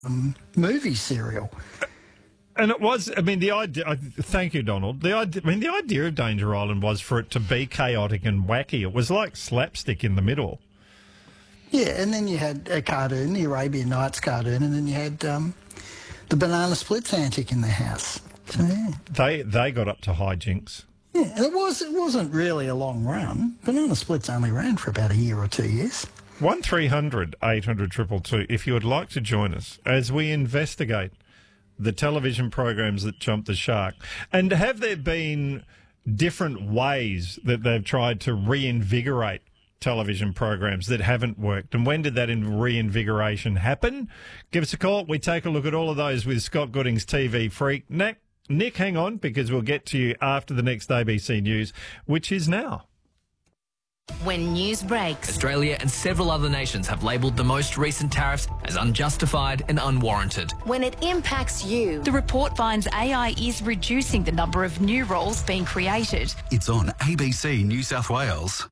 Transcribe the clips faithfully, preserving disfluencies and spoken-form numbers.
um, movie serial. And it was, I mean, the idea, uh, thank you, Donald. The idea, I mean, the idea of Danger Island was for it to be chaotic and wacky. It was like slapstick in the middle. Yeah, and then you had a cartoon, the Arabian Nights cartoon, and then you had um, the Banana Splits antic in the house. So, yeah. They they got up to hijinks. Yeah, and it, was, it wasn't really a long run. Banana Splits only ran for about a year or two years. one three hundred eight hundred two two two, if you would like to join us as we investigate the television programs that jumped the shark. And have there been different ways that they've tried to reinvigorate television programs that haven't worked? And when did that reinvigoration happen? Give us a call. We take a look at all of those with Scott Gooding's T V Freak. Nick, Nick, hang on, because we'll get to you after the next A B C News, which is now. When news breaks, Australia and several other nations have labelled the most recent tariffs as unjustified and unwarranted. When it impacts you, the report finds A I is reducing the number of new roles being created. It's on A B C New South Wales.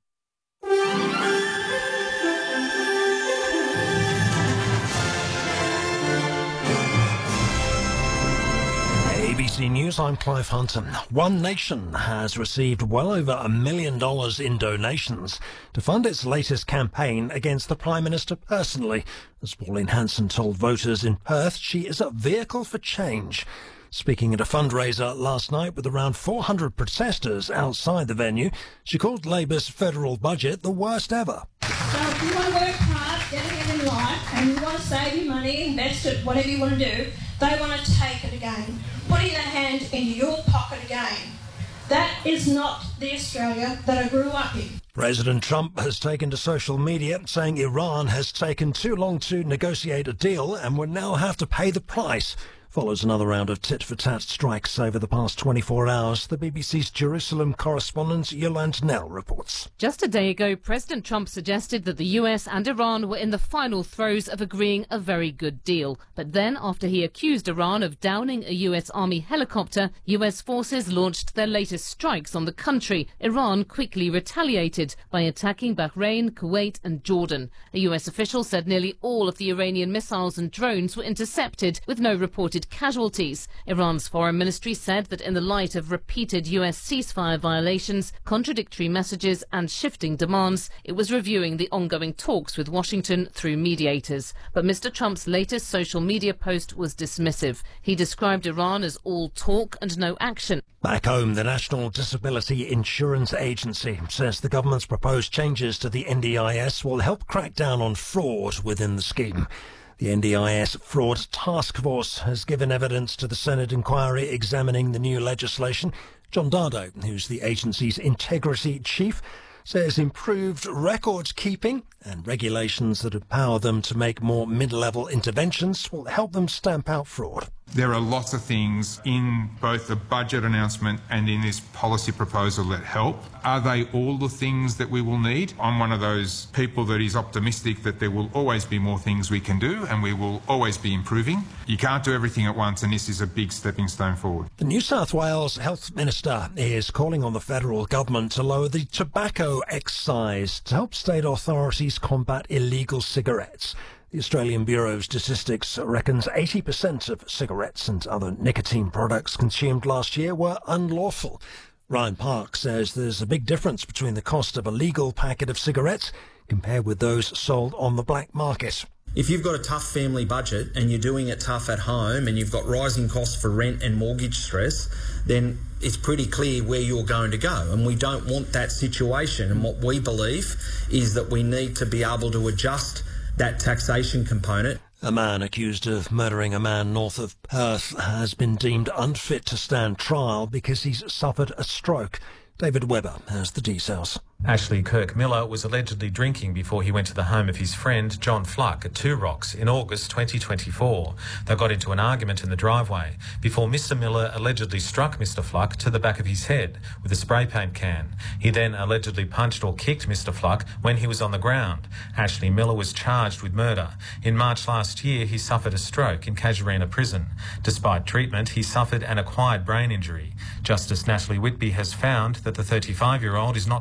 A B C News, I'm Clive Hunton. One Nation has received well over a million dollars in donations to fund its latest campaign against the Prime Minister personally. As Pauline Hanson told voters in Perth, she is a vehicle for change. Speaking at a fundraiser last night with around four hundred protesters outside the venue, she called Labor's federal budget the worst ever. So if you want to work hard, get ahead in life, and you want to save your money, invest it, whatever you want to do, they want to take it again, putting their hand into your pocket again. That is not the Australia that I grew up in. President Trump has taken to social media saying Iran has taken too long to negotiate a deal and will now have to pay the price. Follows another round of tit-for-tat strikes over the past twenty-four hours. The B B C's Jerusalem correspondent Yolande Nell reports. Just a day ago, President Trump suggested that the U S and Iran were in the final throes of agreeing a very good deal. But then, after he accused Iran of downing a U S Army helicopter, U S forces launched their latest strikes on the country. Iran quickly retaliated by attacking Bahrain, Kuwait and Jordan. A U S official said nearly all of the Iranian missiles and drones were intercepted, with no reported casualties. Iran's foreign ministry said that in the light of repeated U S ceasefire violations, contradictory messages and shifting demands, it was reviewing the ongoing talks with Washington through mediators. But Mister Trump's latest social media post was dismissive. He described Iran as all talk and no action. Back home, the National Disability Insurance Agency says the government's proposed changes to the N D I S will help crack down on fraud within the scheme. The N D I S Fraud Task Force has given evidence to the Senate inquiry examining the new legislation. John Dardo, who's the agency's integrity chief, says improved record keeping and regulations that empower them to make more mid-level interventions will help them stamp out fraud. There are lots of things in both the budget announcement and in this policy proposal that help. Are they all the things that we will need? I'm one of those people that is optimistic that there will always be more things we can do and we will always be improving. You can't do everything at once, and this is a big stepping stone forward. The New South Wales Health Minister is calling on the federal government to lower the tobacco excise to help state authorities combat illegal cigarettes. The Australian Bureau of Statistics reckons eighty percent of cigarettes and other nicotine products consumed last year were unlawful. Ryan Park says there's a big difference between the cost of a legal packet of cigarettes compared with those sold on the black market. If you've got a tough family budget and you're doing it tough at home and you've got rising costs for rent and mortgage stress, then it's pretty clear where you're going to go. And we don't want that situation. And what we believe is that we need to be able to adjust that taxation component. A man accused of murdering a man north of Perth has been deemed unfit to stand trial because he's suffered a stroke. David Webber has the details. Ashley Kirk Miller was allegedly drinking before he went to the home of his friend John Fluck at Two Rocks in August twenty twenty-four. They got into an argument in the driveway before Mister Miller allegedly struck Mister Fluck to the back of his head with a spray paint can. He then allegedly punched or kicked Mister Fluck when he was on the ground. Ashley Miller was charged with murder. In March last year, he suffered a stroke in Casuarina Prison. Despite treatment, he suffered an acquired brain injury. Justice Natalie Whitby has found that the thirty-five-year-old is not fit to stand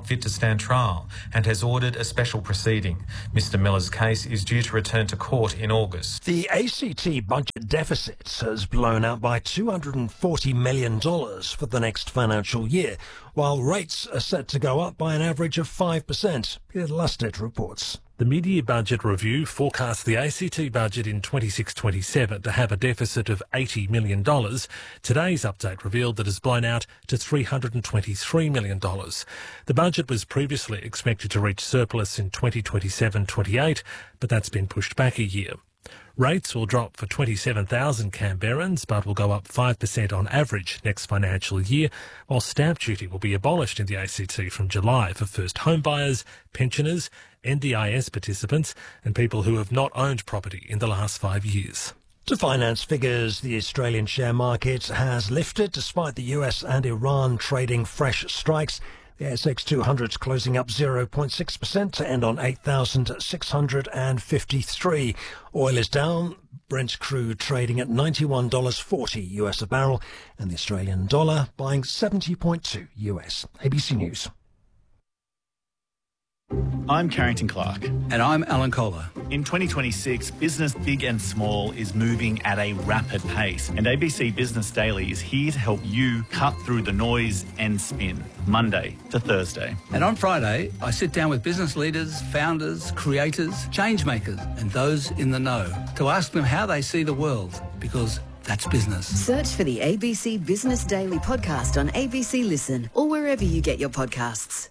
stand trial and has ordered a special proceeding. Mister Miller's case is due to return to court in August. The A C T budget deficit has blown out by two hundred forty million dollars for the next financial year, while rates are set to go up by an average of five percent. Peter Lusted reports. The mid-year budget review forecasts the A C T budget in twenty-six twenty-seven to have a deficit of eighty million dollars. Today's update revealed that it's blown out to three hundred twenty-three million dollars. The budget was previously expected to reach surplus in twenty twenty-seven twenty-eight, but that's been pushed back a year. Rates will drop for twenty-seven thousand Canberrans, but will go up five percent on average next financial year, while stamp duty will be abolished in the A C T from July for first home buyers, pensioners, N D I S participants and people who have not owned property in the last five years. To finance figures, the Australian share market has lifted despite the U S and Iran trading fresh strikes. The A S X two hundred is closing up zero point six percent to end on eight thousand six hundred fifty-three. Oil is down. Brent crude trading at ninety-one dollars forty U S a barrel, and the Australian dollar buying seventy point two U S. A B C News. I'm Carrington Clark. And I'm Alan Kohler. In twenty twenty-six, business big and small is moving at a rapid pace, and A B C Business Daily is here to help you cut through the noise and spin, Monday to Thursday. And on Friday, I sit down with business leaders, founders, creators, change makers, and those in the know to ask them how they see the world, because that's business. Search for the A B C Business Daily podcast on A B C Listen or wherever you get your podcasts.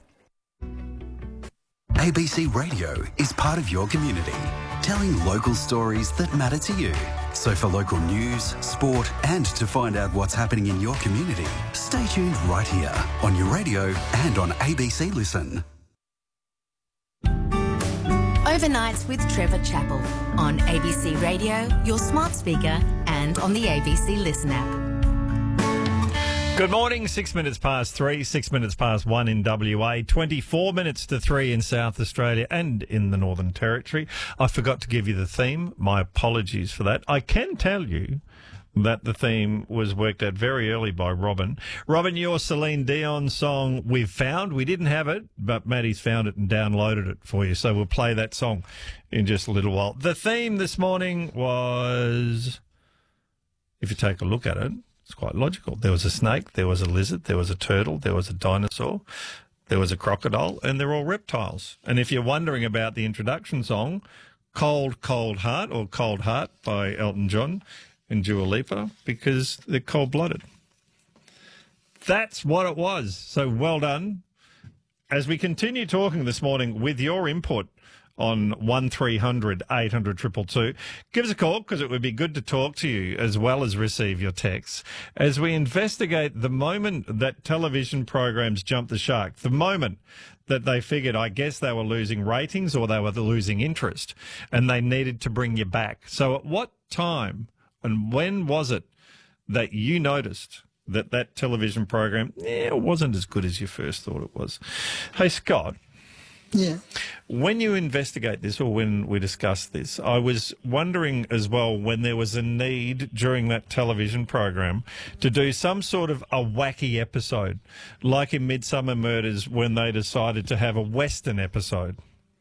A B C Radio is part of your community, telling local stories that matter to you. So for local news, sport, and to find out what's happening in your community, stay tuned right here on your radio and on A B C Listen. Overnights with Trevor Chappell on A B C Radio, your smart speaker, and on the A B C Listen app. Good morning, six minutes past three, six minutes past one in W A, twenty-four minutes to three in South Australia and in the Northern Territory. I forgot to give you the theme. My apologies for that. I can tell you that the theme was worked out very early by Robin. Robin, your Celine Dion song We've Found. We didn't have it, but Maddie's found it and downloaded it for you. So we'll play that song in just a little while. The theme this morning was, if you take a look at it, it's quite logical. There was a snake, there was a lizard, there was a turtle, there was a dinosaur, there was a crocodile, and they're all reptiles. And if you're wondering about the introduction song, Cold, Cold Heart, or Cold Heart by Elton John and Dua Lipa, because they're cold-blooded. That's what it was. So well done. As we continue talking this morning with your input on one three hundred eight hundred two two two. Give us a call because it would be good to talk to you as well as receive your texts as we investigate the moment that television programs jumped the shark, the moment that they figured, I guess, they were losing ratings or they were losing interest and they needed to bring you back. So at what time and when was it that you noticed that that television program eh, wasn't as good as you first thought it was? Hey, Scott. Yeah. When you investigate this or when we discuss this, I was wondering as well when there was a need during that television program to do some sort of a wacky episode, like in Midsummer Murders when they decided to have a Western episode.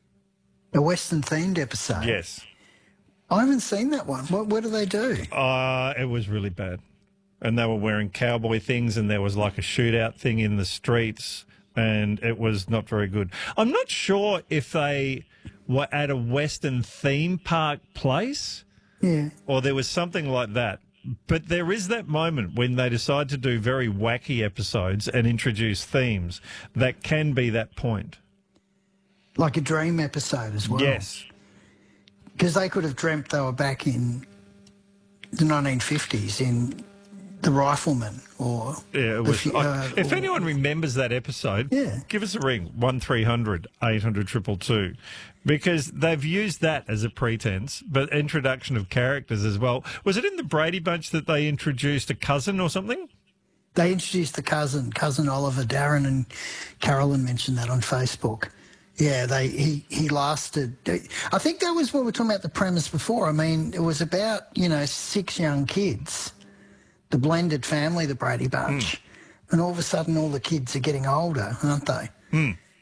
A Western-themed episode? Yes. I haven't seen that one. What, what do they do? Uh, it was really bad. And they were wearing cowboy things and there was like a shootout thing in the streets. And it was not very good. I'm not sure if they were at a Western theme park place. Yeah. Or there was something like that. But there is that moment when they decide to do very wacky episodes and introduce themes that can be that point. Like a dream episode as well. Yes. Because they could have dreamt they were back in the nineteen fifties in The Rifleman or... Yeah, it was, the, uh, if or, anyone remembers that episode, yeah. give us a ring, one three hundred eight hundred two two two, because they've used that as a pretense, but introduction of characters as well. Was it in the Brady Bunch that they introduced a cousin or something? They introduced the cousin, cousin Oliver. Darren and Carolyn mentioned that on Facebook. Yeah, they he, he lasted... I think that was what we were talking about the premise before. I mean, it was about, you know, six young kids, the blended family, the Brady Bunch, mm. and all of a sudden all the kids are getting older, aren't they? Mm.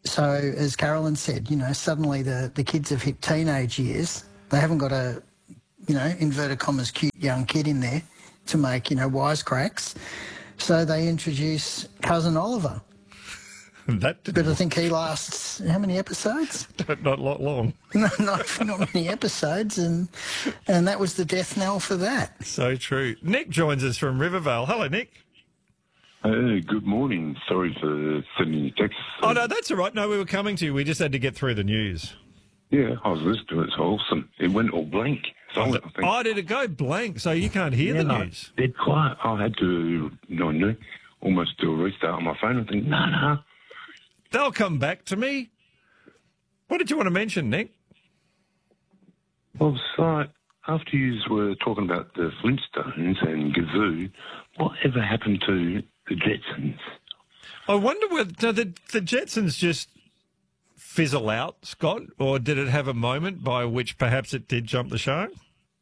So, as Carolyn said, you know, suddenly the, the kids have hit teenage years. They haven't got a, you know, inverted commas, cute young kid in there to make, you know, wisecracks. So they introduce Cousin Oliver. That but I think he lasts, how many episodes? Not a lot long. No, not, not many episodes, and and that was the death knell for that. So true. Nick joins us from Rivervale. Hello, Nick. Hey, good morning. Sorry for sending you texts. Oh, no, that's all right. No, we were coming to you. We just had to get through the news. Yeah, I was listening to it. It's awesome. It went all blank. Silent, I think. Oh, did it go blank? So you can't hear yeah, the no, news? Dead quiet. I had to, no, no, almost do a restart on my phone and think, no, no. They'll come back to me. What did you want to mention, Nick? Well, so after you were talking about the Flintstones and Gazoo, whatever happened to the Jetsons? I wonder whether the, the Jetsons just fizzle out, Scott, or did it have a moment by which perhaps it did jump the shark?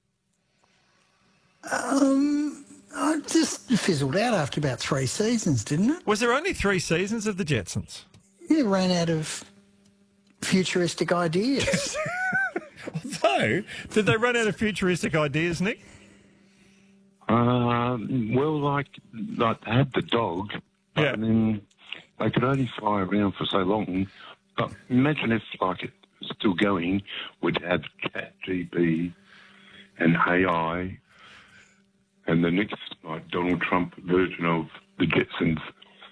Um, I just fizzled out after about three seasons, didn't it? Was there only three seasons of the Jetsons? Yeah, ran out of futuristic ideas. So, did they run out of futuristic ideas, Nick? Uh, well, like, like they had the dog, yeah. and then they could only fly around for so long. But imagine if, like, it's still going, we'd have ChatGPT and A I and the next, like, Donald Trump version of the Jetsons.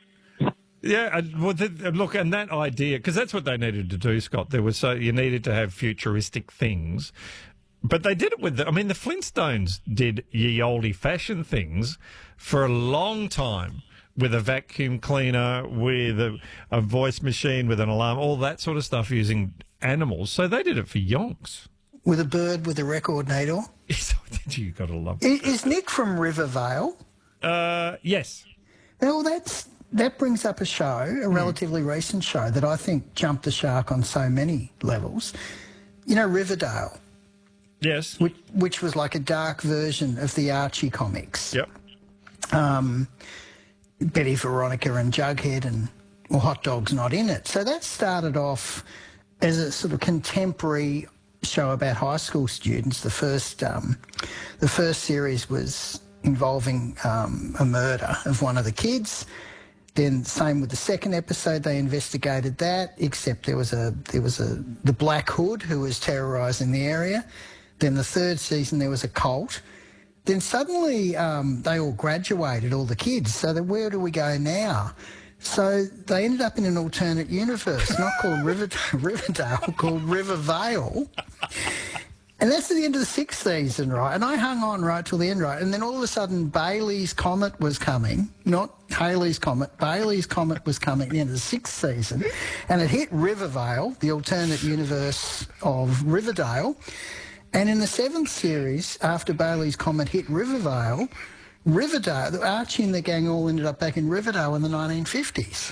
Yeah, well, the, look, and that idea, because that's what they needed to do, Scott. There was so you needed to have futuristic things, but they did it with the, I mean, the Flintstones did ye olde fashioned things for a long time with a vacuum cleaner, with a, a voice machine, with an alarm, all that sort of stuff using animals. So they did it for yonks. With a bird with a record needle. You got to love it. Is Nick from Rivervale? Uh, yes. Well, that's. That brings up a show, a relatively mm. recent show, that I think jumped the shark on so many levels. You know, Riverdale? Yes. Which, which was like a dark version of the Archie comics. Yep. Um, Betty, Veronica and Jughead and well, Hot Dog's not in it. So that started off as a sort of contemporary show about high school students. The first, um, the first series was involving um, a murder of one of the kids. Then same with the second episode, they investigated that, except there was a there was a the Black Hood who was terrorising the area. Then the third season there was a cult. Then suddenly um, they all graduated, all the kids. So then where do we go now? So they ended up in an alternate universe, not called River, Riverdale, called Rivervale. And that's at the end of the sixth season, right? And I hung on right till the end, right? And then all of a sudden, Bailey's Comet was coming, not Halley's Comet. Bailey's Comet was coming at the end of the sixth season, and it hit Rivervale, the alternate universe of Riverdale. And in the seventh series, after Bailey's Comet hit Rivervale, Riverdale, Archie and the gang all ended up back in Riverdale in the nineteen fifties.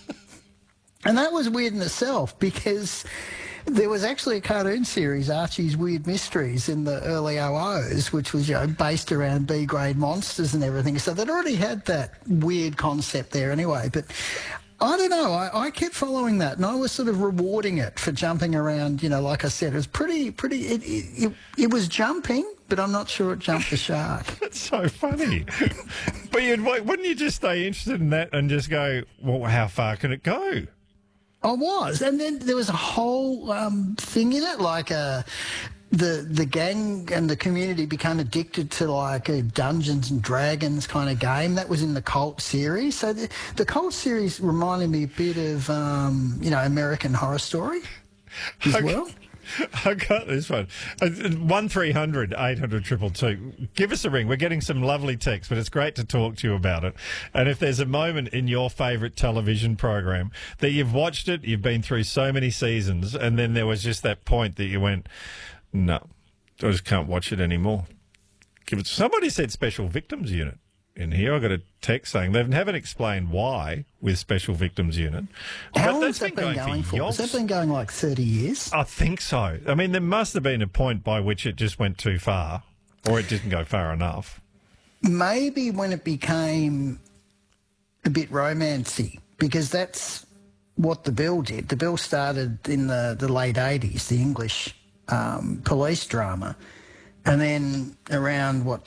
And that was weird in itself because there was actually a cartoon series, Archie's Weird Mysteries, in the early O Os, which was, you know, based around B-grade monsters and everything. So they'd already had that weird concept there anyway. But I don't know, I, I kept following that and I was sort of rewarding it for jumping around, you know, like I said, it was pretty, pretty, it, it, it, it was jumping, but I'm not sure it jumped the shark. That's so funny. But you'd, wouldn't you just stay interested in that and just go, well, how far can it go? I was, and then there was a whole um, thing in it, like uh, the the gang and the community became addicted to like a Dungeons and Dragons kind of game. That was in the Cult series. So the, the Cult series reminded me a bit of, um, you know, American Horror Story as okay. well. I got this one. one three hundred eight hundred two two two. Give us a ring. We're getting some lovely texts, but it's great to talk to you about it. And if there's a moment in your favourite television program that you've watched it, you've been through so many seasons, and then there was just that point that you went, no, I just can't watch it anymore. Give it. Somebody said Special Victims Unit in here. I got a text saying they haven't explained why with Special Victims Unit. How long has that been going for? Has that been going like thirty years? I think so. I mean, there must have been a point by which it just went too far, or it didn't go far enough. Maybe when it became a bit romancy, because that's what the bill did. The bill started in the, the late eighties, the English um, police drama, and then around, what,